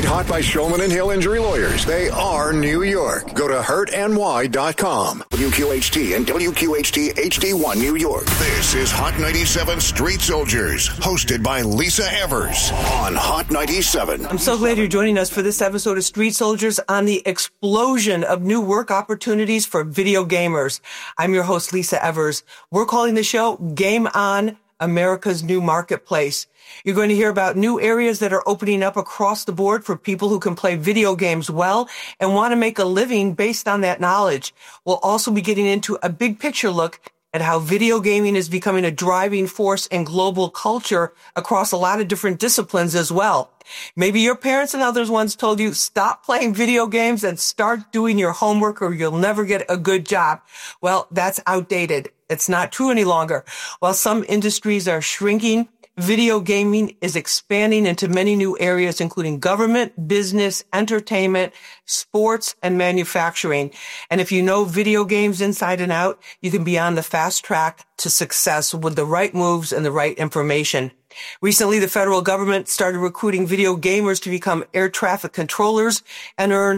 Made hot by Shulman and Hill Injury Lawyers. They are New York. Go to hurtny.com. WQHT and WQHT HD1 New York. This is Hot 97 Street Soldiers, hosted by Lisa Evers on Hot 97. I'm so glad you're joining us for this episode of Street Soldiers on the explosion of new work opportunities for video gamers. I'm your host, Lisa Evers. We're calling the show Game On, America's New Marketplace. You're going to hear about new areas that are opening up across the board for people who can play video games well and want to make a living based on that knowledge. We'll also be getting into a big picture look at how video gaming is becoming a driving force in global culture across a lot of different disciplines as well. Maybe your parents and others once told you, stop playing video games and start doing your homework or you'll never get a good job. Well, that's outdated. It's not true any longer. While some industries are shrinking, video gaming is expanding into many new areas, including government, business, entertainment, sports, and manufacturing. And if you know video games inside and out, you can be on the fast track to success with the right moves and the right information. Recently, the federal government started recruiting video gamers to become air traffic controllers and earn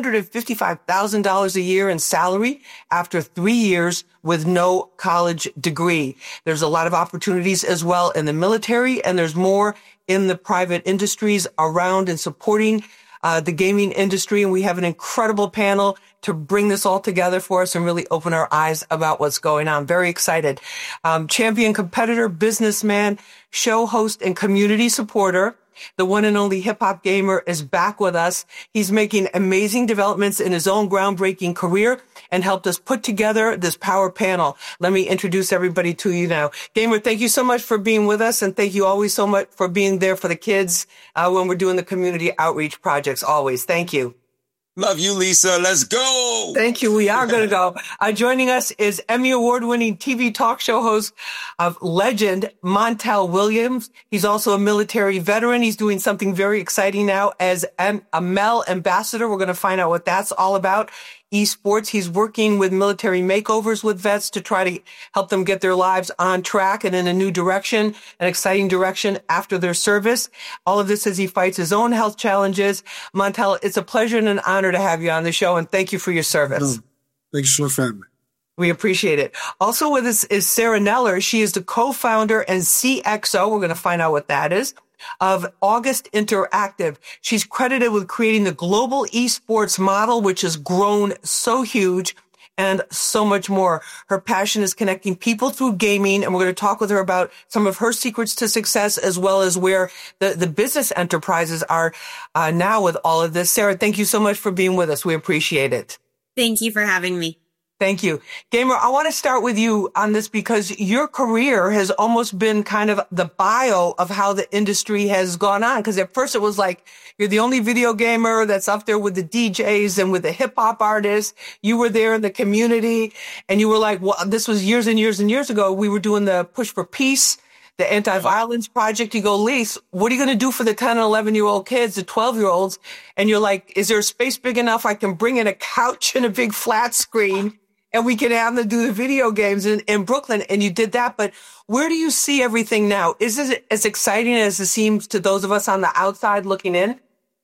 $155,000 a year in salary after 3 years with no college degree. There's a lot of opportunities as well in the military, and there's more in the private industries around and supporting the gaming industry. And we have an incredible panel to bring this all together for us and really open our eyes about what's going on. Very excited. Champion competitor, businessman, show host, and community supporter. The one and only hip hop gamer is back with us. He's making amazing developments in his own groundbreaking career and helped us put together this power panel. Let me introduce everybody to you now. Gamer, thank you so much for being with us. And thank you always so much for being there for the kids when we're doing the community outreach projects. Always. Thank you. Love you, Lisa. Let's go. Thank you. We are going to go. Joining us is Emmy Award-winning TV talk show host of legend, Montel Williams. He's also a military veteran. He's doing something very exciting now as a Mel ambassador. We're going to find out what that's all about. Esports. He's working with military makeovers with vets to try to help them get their lives on track and in a new direction, an exciting direction after their service. All of this as he fights his own health challenges. Montel, it's a pleasure and an honor to have you on the show, and thank you for your service. Thank you so much for having me. We appreciate it. Also with us is Sarah Neller. She is the co-founder and CXO. We're going to find out what that is. Of August Interactive. She's credited with creating the global esports model, which has grown so huge and so much more. Her passion is connecting people through gaming, and we're going to talk with her about some of her secrets to success, as well as where the business enterprises are now with all of this. Sarah, thank you so much for being with us. We appreciate it. Thank you for having me. Thank you. Gamer, I want to start with you on this because your career has almost been kind of the bio of how the industry has gone on. Because at first it was like, you're the only video gamer that's up there with the DJs and with the hip hop artists. You were there in the community and you were like, well, this was years and years and years ago. We were doing the Push for Peace, the anti-violence project. You go, Lise, what are you going to do for the 10 and 11-year-old kids, the 12-year-olds? And you're like, is there a space big enough? I can bring in a couch and a big flat screen and we can have them do the video games in Brooklyn. And you did that. But where do you see everything now? Is it as exciting as it seems to those of us on the outside looking in?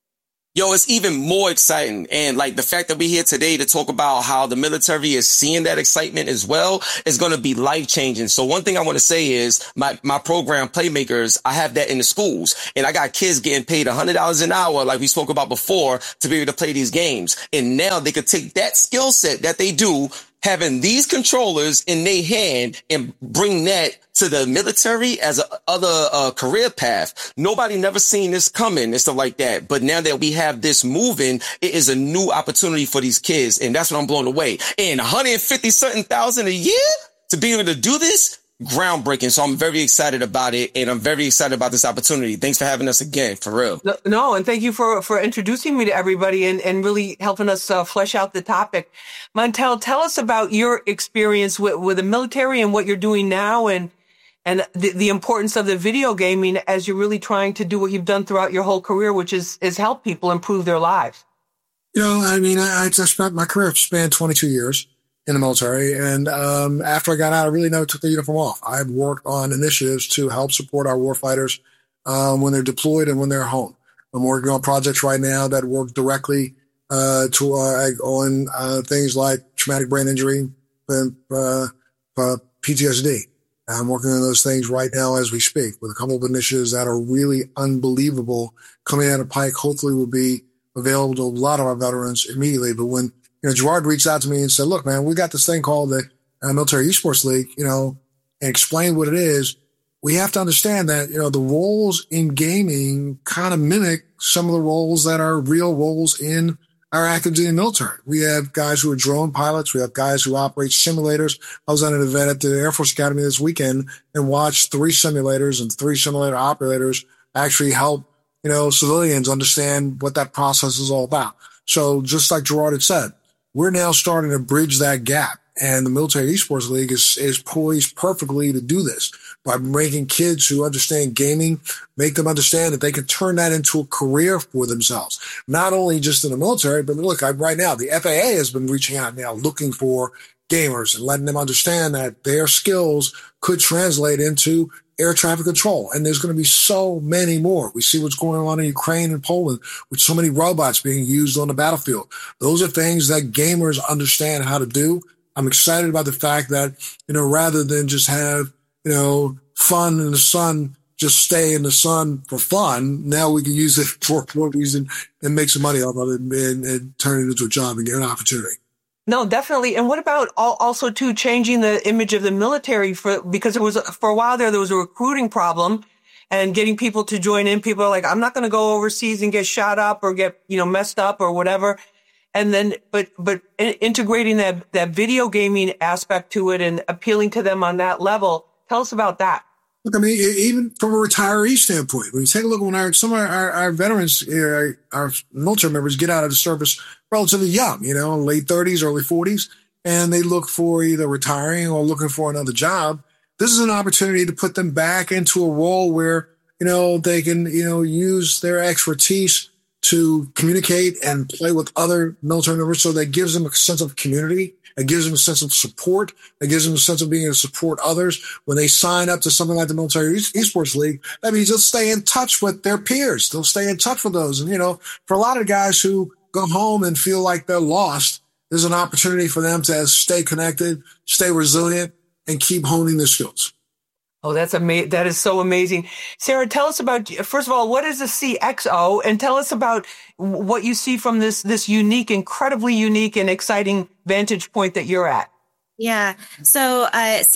Yo, it's even more exciting. And like the fact that we're here today to talk about how the military is seeing that excitement as well is going to be life changing. So one thing I want to say is my program Playmakers, I have that in the schools and I got kids getting paid $100 an hour, like we spoke about before, to be able to play these games. And now they could take that skill set that they do, having these controllers in their hand, and bring that to the military as a other career path. Nobody never seen this coming and stuff like that. But now that we have this moving, it is a new opportunity for these kids. And that's what I'm blown away. And 150 something thousand a year to be able to do this, groundbreaking. So I'm very excited about it. And I'm very excited about this opportunity. Thanks for having us again, for real. No, and thank you for introducing me to everybody and really helping us flesh out the topic. Montel, tell us about your experience with the military and what you're doing now and the importance of the video gaming as you're really trying to do what you've done throughout your whole career, which is help people improve their lives. You know, I mean, I spent my career spanned 22 years in the military. And after I got out, I really never took the uniform off. I've worked on initiatives to help support our warfighters when they're deployed and when they're home. I'm working on projects right now that work directly on things like traumatic brain injury and PTSD. I'm working on those things right now as we speak with a couple of initiatives that are really unbelievable coming out of Pike. Hopefully will be available to a lot of our veterans immediately. But when, Gerard reached out to me and said, look, man, we got this thing called the Military Esports League, and explained what it is. We have to understand that, the roles in gaming kind of mimic some of the roles that are real roles in our active duty military. We have guys who are drone pilots. We have guys who operate simulators. I was at an event at the Air Force Academy this weekend and watched 3 simulators and 3 simulator operators actually help, civilians understand what that process is all about. So just like Gerard had said, we're now starting to bridge that gap. And the Military Esports League is poised perfectly to do this by making kids who understand gaming, make them understand that they can turn that into a career for themselves, not only just in the military, but look, right now, the FAA has been reaching out now looking for gamers and letting them understand that their skills could translate into air traffic control. And there's going to be so many more. We see what's going on in Ukraine and Poland with so many robots being used on the battlefield. Those are things that gamers understand how to do. I'm excited about the fact that, rather than just have, fun in the sun, just stay in the sun for fun. Now we can use it for a reason and make some money off of it and turn it into a job and get an opportunity. No, definitely. And what about also too changing the image of the military because it was for a while there was a recruiting problem and getting people to join in. People are like, I'm not going to go overseas and get shot up or get, messed up or whatever. And then, but integrating that video gaming aspect to it and appealing to them on that level. Tell us about that. Look, I mean, even from a retiree standpoint, when you take a look when some of our veterans, our military members get out of the service relatively young, late 30s, early 40s, and they look for either retiring or looking for another job. This is an opportunity to put them back into a role where, they can, use their expertise to communicate and play with other military members. So that gives them a sense of community. It gives them a sense of support. It gives them a sense of being able to support others. When they sign up to something like the Military Esports League, that means they'll stay in touch with their peers. They'll stay in touch with those. And, for a lot of guys who go home and feel like they're lost, there's an opportunity for them to stay connected, stay resilient, and keep honing their skills. Oh, that is so amazing. Sarah, tell us about, first of all, what is a CXO? And tell us about what you see from this unique, incredibly unique and exciting vantage point that you're at. Yeah. So,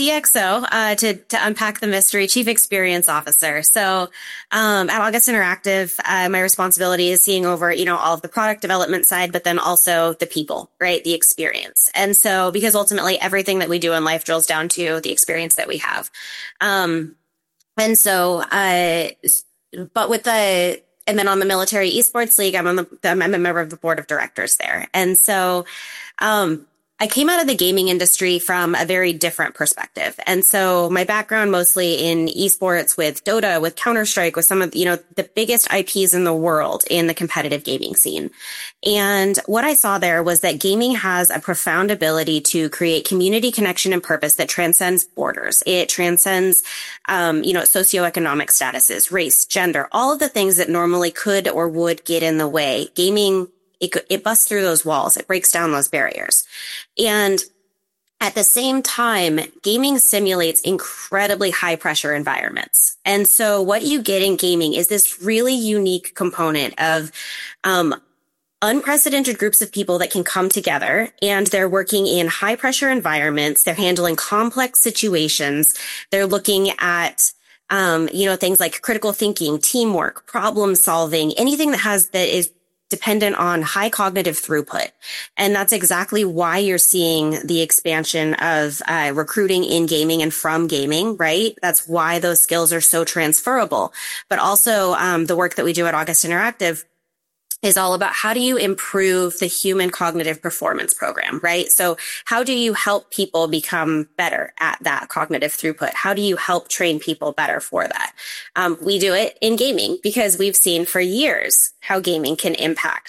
CXO, to unpack the mystery, Chief Experience Officer. So, at August Interactive, my responsibility is seeing over, all of the product development side, but then also the people, right? The experience. And so, because ultimately everything that we do in life drills down to the experience that we have. And then on the Military Esports League, I'm a member of the board of directors there. And so, I came out of the gaming industry from a very different perspective. And so my background mostly in esports with Dota, with Counter-Strike, with some of, the biggest IPs in the world in the competitive gaming scene. And what I saw there was that gaming has a profound ability to create community connection and purpose that transcends borders. It transcends, socioeconomic statuses, race, gender, all of the things that normally could or would get in the way. Gaming, it busts through those walls. It breaks down those barriers. And at the same time, gaming simulates incredibly high pressure environments. And so what you get in gaming is this really unique component of, unprecedented groups of people that can come together, and they're working in high pressure environments. They're handling complex situations. They're looking at, things like critical thinking, teamwork, problem solving, anything that is dependent on high cognitive throughput. And that's exactly why you're seeing the expansion of recruiting in gaming and from gaming, right? That's why those skills are so transferable. But also the work that we do at August Interactive is all about how do you improve the human cognitive performance program, right? So how do you help people become better at that cognitive throughput? How do you help train people better for that? We do it in gaming because we've seen for years how gaming can impact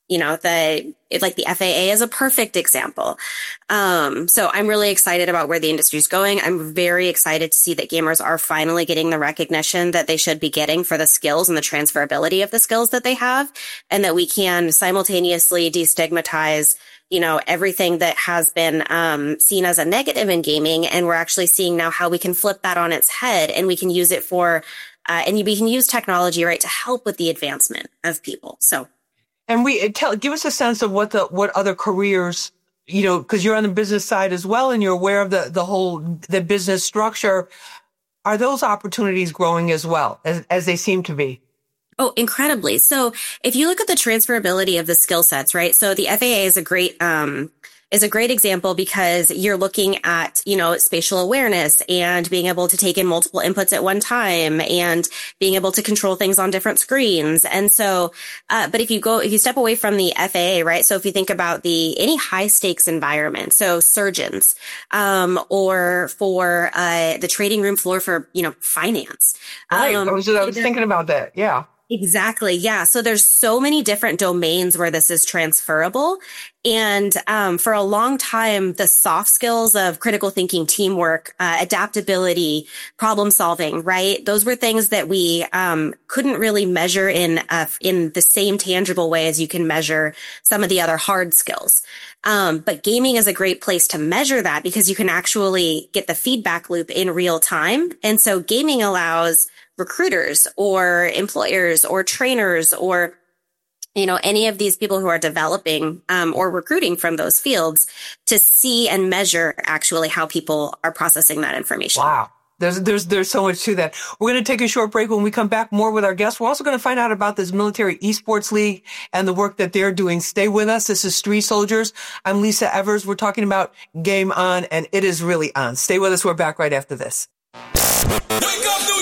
the FAA is a perfect example. So I'm really excited about where the industry is going. I'm very excited to see that gamers are finally getting the recognition that they should be getting for the skills and the transferability of the skills that they have, and that we can simultaneously destigmatize everything that has been seen as a negative in gaming. And we're actually seeing now how we can flip that on its head, and we can use it and we can use technology, right, to help with the advancement of people. So. And give us a sense of what other careers, because you're on the business side as well, and you're aware of the business structure. Are those opportunities growing as well as they seem to be? Oh, incredibly. So if you look at the transferability of the skill sets, right? So the FAA is a great example, because you're looking at, spatial awareness and being able to take in multiple inputs at one time and being able to control things on different screens. And so, but if you step away from the FAA, right? So if you think about any high stakes environment, so surgeons, or for, the trading room floor for, finance. Right. I was thinking about that. Yeah. Exactly. Yeah. So there's so many different domains where this is transferable. And for a long time, the soft skills of critical thinking, teamwork, adaptability, problem solving, right? Those were things that we couldn't really measure in the same tangible way as you can measure some of the other hard skills. But gaming is a great place to measure that, because you can actually get the feedback loop in real time. And so gaming allows recruiters or employers or trainers or, any of these people who are developing or recruiting from those fields to see and measure actually how people are processing that information. Wow. There's so much to that. We're going to take a short break. When we come back, more with our guests. We're also going to find out about this military esports league and the work that they're doing. Stay with us. This is Street Soldiers. I'm Lisa Evers. We're talking about Game On, and it is really on. Stay with us. We're back right after this. Wake up!